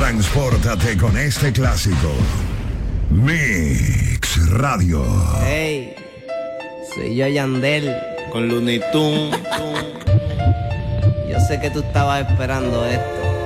Transpórtate con este clásico. Mix Radio. Hey, soy yo Yandel con Looney Tunes. Yo sé que tú estabas esperando esto.